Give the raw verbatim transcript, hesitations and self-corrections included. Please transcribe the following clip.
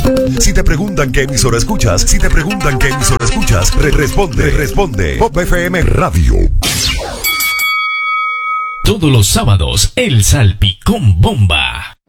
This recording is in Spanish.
Si te preguntan qué emisora escuchas, si te preguntan qué emisora escuchas, re responde, responde. Pop F M Radio. Todos los sábados, el Salpicón Bomba.